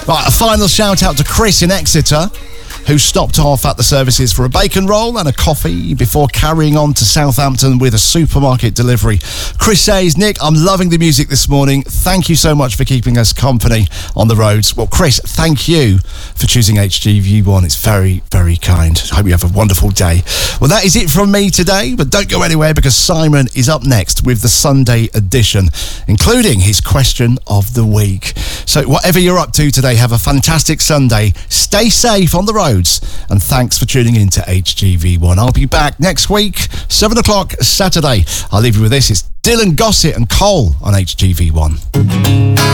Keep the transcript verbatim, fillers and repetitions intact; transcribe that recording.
Right, a final shout out to Chris in Exeter, who stopped off at the services for a bacon roll and a coffee before carrying on to Southampton with a supermarket delivery. Chris says, Nick, I'm loving the music this morning. Thank you so much for keeping us company on the roads. Well, Chris, thank you for choosing H G V one. It's very, very kind. I hope you have a wonderful day. Well, that is it from me today, but don't go anywhere because Simon is up next with the Sunday edition, including his question of the week. So whatever you're up to today, have a fantastic Sunday. Stay safe on the road. And thanks for tuning in to H G V one. I'll be back next week, seven o'clock Saturday. I'll leave you with this. It's Dylan Gossett and Cole on H G V one.